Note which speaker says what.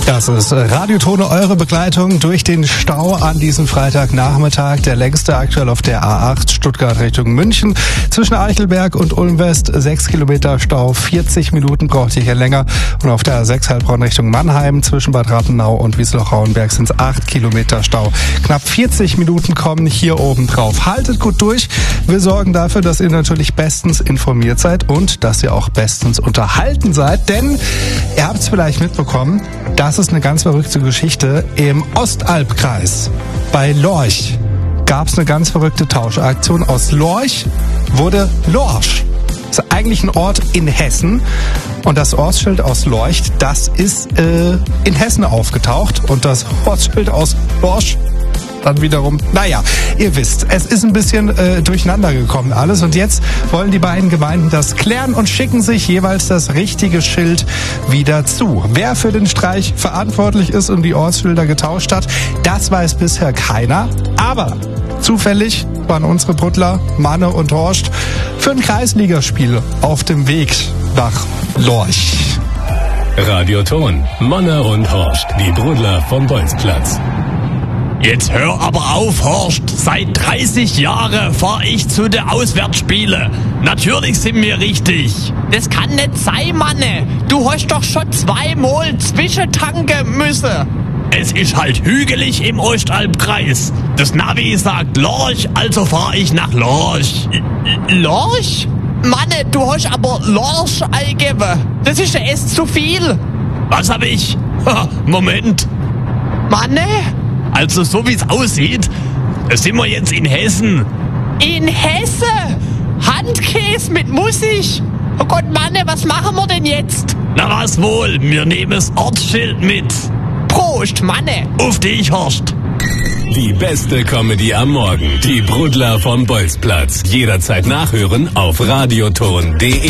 Speaker 1: Das ist Radiotone, eure Begleitung durch den Stau an diesem Freitagnachmittag. Der längste aktuell auf der A8 Stuttgart Richtung München. Zwischen Eichelberg und Ulm West 6 Kilometer Stau, 40 Minuten braucht ihr hier länger. Und auf der A6 Heilbronn Richtung Mannheim zwischen Bad Rathenau und Wiesloch-Rauenberg sind es 8 Kilometer Stau. Knapp 40 Minuten kommen hier oben drauf. Haltet gut durch. Wir sorgen dafür, dass ihr natürlich bestens informiert seid und dass ihr auch bestens unterhalten seid. Denn ihr habt es vielleicht mitbekommen, das ist eine ganz verrückte Geschichte. Im Ostalbkreis bei Lorch gab es eine ganz verrückte Tauschaktion. Aus Lorch wurde Lorsch. Das ist eigentlich ein Ort in Hessen. Und das Ortsschild aus Lorch, das ist in Hessen aufgetaucht. Und das Ortsschild aus Lorch dann wiederum, naja, ihr wisst, es ist ein bisschen durcheinander gekommen alles. Und jetzt wollen die beiden Gemeinden das klären und schicken sich jeweils das richtige Schild wieder zu. Wer für den Streich verantwortlich ist und die Ortsschilder getauscht hat, das weiß bisher keiner. Aber zufällig waren unsere Brudler, Manne und Horst, für ein Kreisligaspiel auf dem Weg nach Lorch.
Speaker 2: Radioton, Manne und Horst, die Brudler vom Bolzplatz.
Speaker 3: Jetzt hör aber auf, Horst. Seit 30 Jahren fahr ich zu den Auswärtsspielen. Natürlich sind wir richtig.
Speaker 4: Das kann nicht sein, Manne. Du hast doch schon 2-mal zwischentanken müssen.
Speaker 3: Es ist halt hügelig im Ostalbkreis. Das Navi sagt Lorch, also fahr ich nach Lorch.
Speaker 4: Lorch? Manne, du hast aber Lorch eingegeben. Das ist ja erst zu viel.
Speaker 3: Was hab ich? Moment.
Speaker 4: Manne?
Speaker 3: Also so wie es aussieht, sind wir jetzt in Hessen.
Speaker 4: In Hessen? Handkäse mit Musik? Oh Gott, Manne, was machen wir denn jetzt?
Speaker 3: Na was wohl, wir nehmen das Ortsschild mit.
Speaker 4: Prost, Manne.
Speaker 3: Auf dich, Horst.
Speaker 2: Die beste Comedy am Morgen. Die Brudler vom Bolzplatz. Jederzeit nachhören auf radioton.de.